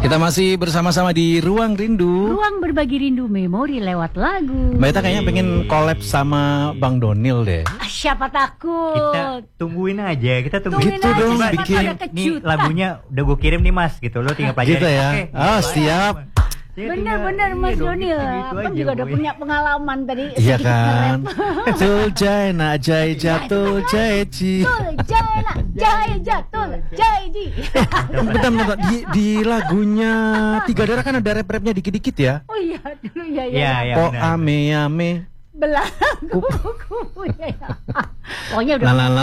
Kita masih bersama-sama di Ruang Rindu. Ruang berbagi rindu memori lewat lagu. Mbak Ita kayaknya pengen collab sama Bang Donil deh. Siapa takut? Kita tungguin aja, kita tungguin Gitu aja. dong, Coba bikin. nih lagunya udah gue kirim nih Mas, gitu lo tinggal pelajari. Gitu ya. Oke, Oh, siap. Bener-bener Mas Donil, Abang juga udah punya pengalaman tadi. Iya sedikit kan. nge-rap. Tul jai nak jai jatuh jai ji. Tul jai nak jai jatul jai ji. Bentar. Di lagunya Tiga Darah kan ada rap-rapnya dikit-dikit ya. Oh iya dulu ya. Iya, Oh benar. ame. Belah kupu-kupu ya. Pokoknya udah. La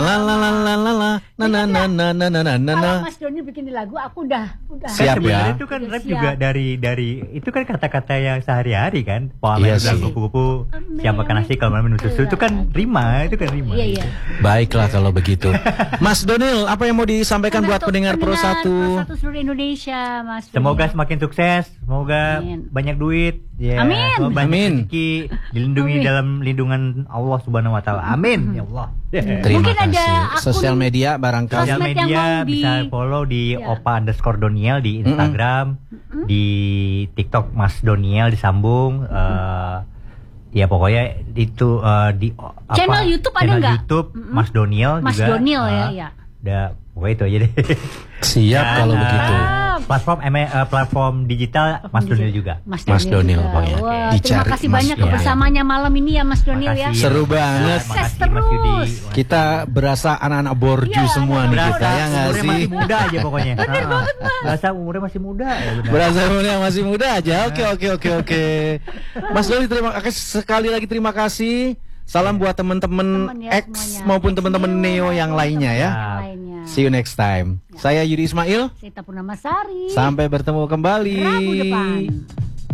Kalau Mas Doni bikin di lagu, aku udah. Siap Sebenarnya ya. itu kan Udah rap siap. juga dari itu kan kata-kata yang sehari-hari kan. Poa Iya bilang sih. kupu-kupu, siap makan nasi kalau malam minum susu itu kan rima, itu kan rima. Iya. Baiklah kalau begitu. Mas Donil, apa yang mau disampaikan buat pendengar Pro 1? Pro 1 seluruh Indonesia, Mas. Semoga Doni. semakin sukses, semoga Amin. banyak duit, ya, Amin. semoga banyak Amin. rezeki, dilindungi Amin. dalam lindungan Allah Subhanahu Wa Taala. Amin, ya Allah. Terima Mungkin ada kasih. akun Sosial media barangkali. Sosial sosmed yang media mau di- bisa follow di Ya. opa_doniel di Instagram, di TikTok Mas Doniel disambung. Ya pokoknya itu Channel YouTube ada channel nggak? YouTube Mas Doniel Mas juga. Doniel ya. Udah pokoknya itu aja deh. Siap Dan, kalau begitu. platform digital Mas Doniel juga. Mas Donil, juga. Bang, ya. Wah, terima Dicari kasih Mas banyak Donil. kebersamaannya malam ini ya Mas Donil ya. Makasih. Seru banget. Makasih, Sukses Mas Yudi. terus. Kita berasa anak-anak borju Iya, semua nih anak-anak kita ya nggak umurnya sih? masih muda aja pokoknya. Berasa umurnya masih muda ya benar. Berasa umurnya masih muda aja. Oke. Mas Doni terima kasih sekali lagi, terima kasih. Salam buat teman-teman Temen ya X semuanya. maupun teman-teman Neo yang lainnya ya. Yang lainnya. See you next time. Saya Yudi Ismail. Sita Purnamasari. Sampai bertemu kembali. Rabu depan.